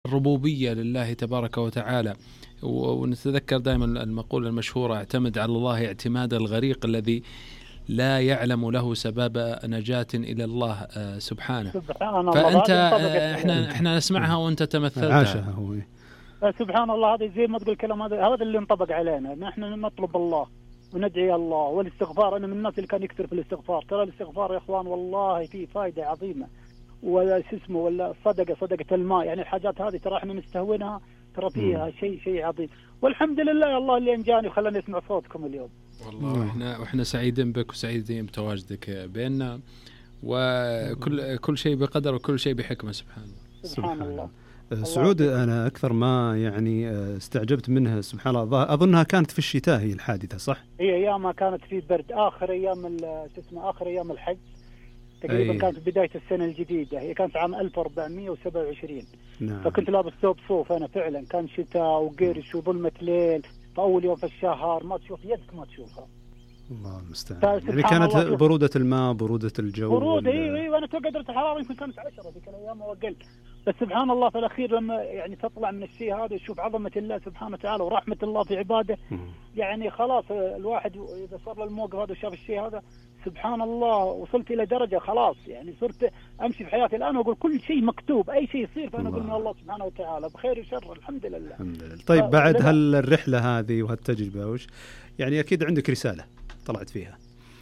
الربوبية لله تبارك وتعالى. ونتذكر دائما المقولة المشهورة: اعتمد على الله اعتماد الغريق الذي لا يعلم له سبب نجاة إلى الله سبحانه. فأنت احنا نسمعها وأنت تمثلتها. سبحان الله، هذا زي ما تقول الكلام هذا اللي انطبق علينا. نحن نطلب الله وندعي الله والاستغفار. أنا من الناس اللي كان يكثر في الاستغفار. ترى الاستغفار يا إخوان والله فيه فائدة عظيمة. ولا اسمه ولا صدقة الماء، يعني الحاجات هذه ترى احنا نستهونها، ترى فيها شيء عظيم. والحمد لله الله اللي انجاني وخلاني اسمع صوتكم اليوم. والله احنا سعيدين بك وسعيدين بتواجدك بيننا، وكل شيء بقدر وكل شيء بحكمة. سبحان الله. سعود، أنا أكثر ما يعني استعجبت منها سبحان الله، أظنها كانت في الشتاء هي الحادثة، صح؟ هي أيامها كانت في برد، آخر أيام الحج تقريبا. كانت بداية السنة الجديدة، هي كانت عام 1427. نعم. فكنت لابس ثوب صوف أنا فعلا. كان شتاء وقرش وظلمة ليل، فأول يوم في الشهر ما تشوف يدك ما تشوفها. الله المستعان. يعني كانت برودة الماء، برودة الجو، برودة. ايوه انا توقع درجة الحرارة يمكن كانت 10 ذيك الايام او اقل. بس سبحان الله في الاخير لما يعني تطلع من الشيء هذا وتشوف عظمة الله سبحانه وتعالى ورحمة الله في عباده، يعني خلاص الواحد اذا صار له الموقف هذا وشاف الشيء هذا سبحان الله، وصلت الى درجة خلاص يعني صرت امشي في حياتي الان واقول كل شيء مكتوب، اي شيء يصير فانا اقول من الله سبحانه وتعالى بخير وشر، الحمد لله. طيب بعد هالرحلة هذه وهالتجربة وش يعني اكيد عندك رسالة طلعت فيها؟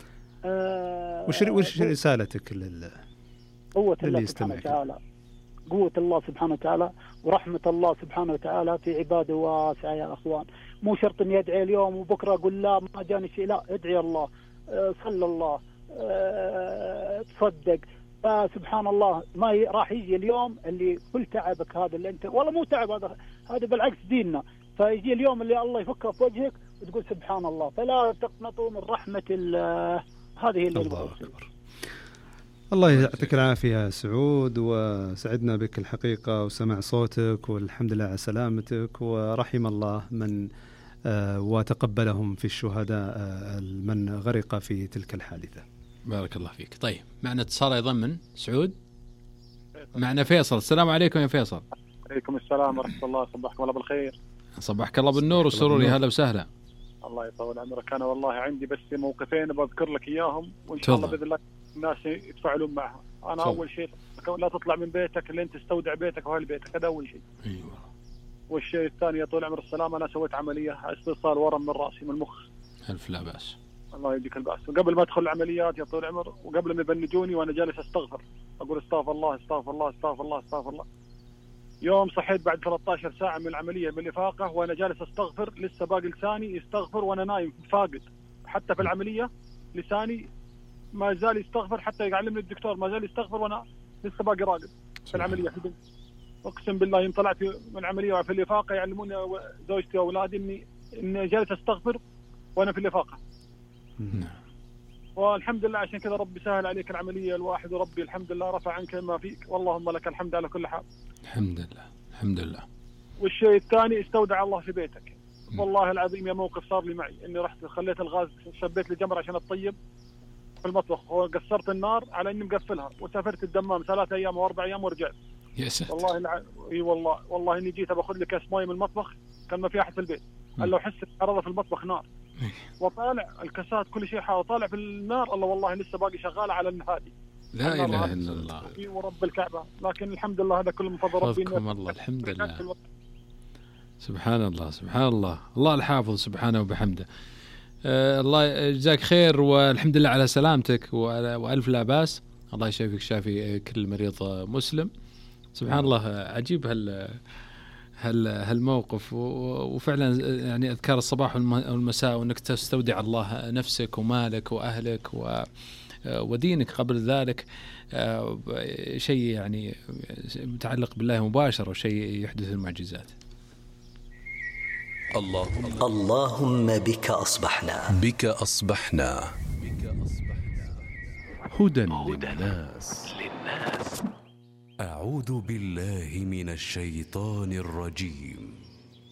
وش رسالتك قوة الله سبحانه وتعالى، قوة الله سبحانه وتعالى ورحمة الله سبحانه وتعالى في عباده واسعة يا أخوان. مو شرط أن يدعي اليوم وبكرة أقول لا ما جاني شيء، لا ادعي الله، صلى الله، تصدق. فسبحان الله ما راح يجي اليوم اللي كل تعبك هذا اللي أنت والله مو تعب، هذا بالعكس ديننا. فيجي اليوم اللي الله يفكه في وجهك وتقول سبحان الله. فلا تقنطوا من رحمة الله، هذه اللي الله أكبر. الله يعطيك العافية يا سعود، وسعدنا بك الحقيقة وسمع صوتك، والحمد لله على سلامتك، ورحم الله من وتقبلهم في الشهداء من غرق في تلك الحادثة. بارك الله فيك. طيب معنا اتصال أيضا من سعود، معنا فيصل. السلام عليكم يا فيصل. عليكم السلام ورحمة الله، صباحكم الله بالخير. صباحك الله بالنور والسرور، هلا وسهلا. الله يطول عمرك. أنا والله عندي بس موقفين بذكر لك إياهم وإن شاء الله بإذن الله الناس يتفاعلون معها. أنا أول شيء لا تطلع من بيتك اللي أنت تستودع بيتك وأهل بيتك، هذا أول شيء. أيوة. والشيء الثاني يا طول عمر السلام، أنا سويت عملية استئصال ورم من رأسي من المخ. ألف لا بأس. الله يديك البأس. وقبل ما أدخل العمليات يا طول عمر وقبل ما يبنجوني وأنا جالس أستغفر، أقول استغفر الله استغفر الله استغفر الله استغفر الله. يوم صحيت بعد 13 ساعة من العملية بالإفاقة وأنا جالس أستغفر، لسه باقي لساني يستغفر وأنا نايم فاقد. حتى في العملية لساني ما زال يستغفر، حتى يعلمني الدكتور ما زال يستغفر وأنا لسه باقي راقد في العملية. أقسم بالله يوم طلعت من العملية وفي الإفاقة يعلموني زوجتي وأولادي إني جالس أستغفر وأنا في الإفاقة. والحمد لله عشان كذا ربي سهل عليك العملية الواحد، وربي الحمد لله رفع عنك ما فيك، واللهم لك الحمد على كل حال. الحمد لله الحمد لله. والشيء الثاني استودع الله في بيتك. والله العظيم يا موقف صار لي معي إني رحت خليت الغاز، شبيت لي جمر عشان أطيب في المطبخ وقصرت النار على إني مقفلها وسافرت الدمام 3 أيام و4 أيام ورجعت. يا ساتر. والله اي والله اني جيت باخذ لي كاس ماء من المطبخ كان ما في احد في البيت، قال له حس الحراره في المطبخ نار. وطالع الكاسات كل شيء حاول طالع في النار، الله والله لسه باقي شغاله على الهادي. لا اله الا الله. اي ورب الكعبه، لكن الحمد لله هذا كله من فضل ربي. الله الحمد لله. سبحان الله سبحان الله، الله الحافظ سبحانه وبحمده. الله يجزاك خير، والحمد لله على سلامتك والف لا باس. الله يشافيك شافي كل مريض مسلم. سبحان الله عجيب هالموقف. وفعلا يعني أذكار الصباح والمساء، وأنك تستودع الله نفسك ومالك وأهلك ودينك قبل ذلك، شيء يعني متعلق بالله مباشرة وشيء يحدث المعجزات. اللهم بك أصبحنا هدى للناس. أعوذ بالله من الشيطان الرجيم.